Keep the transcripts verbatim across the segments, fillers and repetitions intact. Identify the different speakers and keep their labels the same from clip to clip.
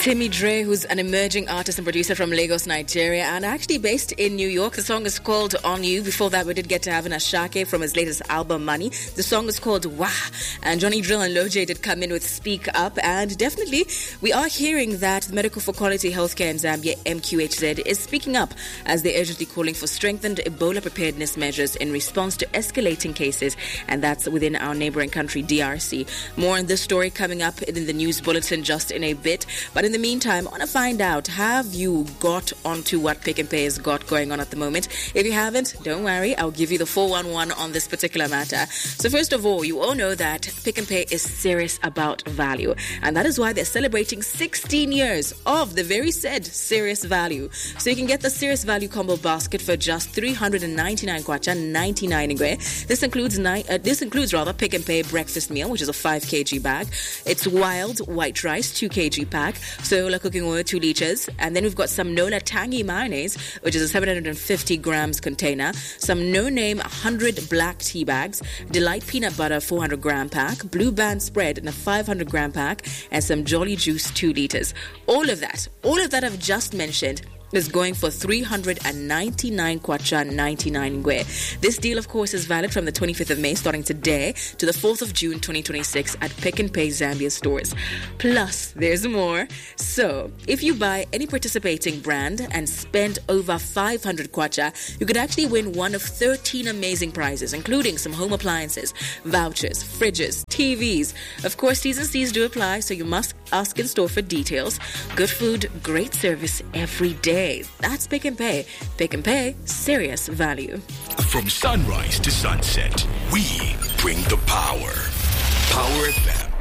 Speaker 1: Timmy Dre, who's an emerging artist and producer from Lagos, Nigeria, and actually based in New York. The song is called On You. Before that, we did get to have an Ashake from his latest album, Money. The song is called Wah. And Johnny Drill and Loj did come in with Speak Up. And definitely, we are hearing that the Medical for Quality Healthcare in Zambia, M Q H Z, is speaking up as they're urgently calling for strengthened Ebola preparedness measures in response to escalating cases. And that's within our neighboring country, D R C. More on this story coming up in the news bulletin just in a bit. But in the meantime, I want to find out, have you got onto what Pick n Pay has got going on at the moment? If you haven't, don't worry, I'll give you the four one one on this particular matter. So first of all, you all know that Pick n Pay is serious about value. And that is why they're celebrating sixteen years of the very said serious value. So you can get the serious value combo basket for just three hundred ninety-nine kwacha, ninety-nine ingwe. This includes nine, uh, this includes rather Pick n Pay breakfast meal, which is a five kilogram bag. It's wild white rice, two kilogram pack. Sola cooking oil, two liters. And then we've got some Nola Tangy mayonnaise, which is a seven hundred fifty grams container. Some No Name one hundred black tea bags. Delight peanut butter, four hundred gram pack. Blue Band spread in a five hundred gram pack. And some Jolly Juice, two liters. All of that, all of that I've just mentioned is going for three hundred ninety-nine kwacha, ninety-nine ingwe. This deal, of course, is valid from the twenty-fifth of May, starting today, to the fourth of June, twenty twenty-six at Pick n Pay Zambia stores. Plus, there's more. So, if you buy any participating brand and spend over five hundred kwacha, you could actually win one of thirteen amazing prizes, including some home appliances, vouchers, fridges, T Vs. Of course, T's and C's do apply, so you must ask in store for details. Good food, great service every day. That's Pick n Pay. Pick n Pay, serious value.
Speaker 2: From sunrise to sunset, we bring the power. Power F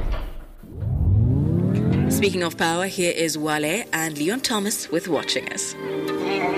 Speaker 2: M.
Speaker 1: Speaking of power, here is Wale and Leon Thomas with Watching Us.